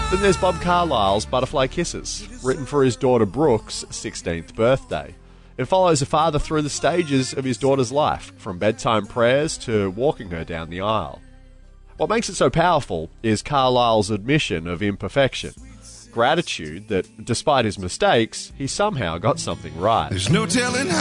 Then there's Bob Carlyle's Butterfly Kisses, written for his daughter Brooke's 16th birthday. It follows a father through the stages of his daughter's life, from bedtime prayers to walking her down the aisle. What makes it so powerful is Carlyle's admission of imperfection, gratitude that, despite his mistakes, he somehow got something right. There's no telling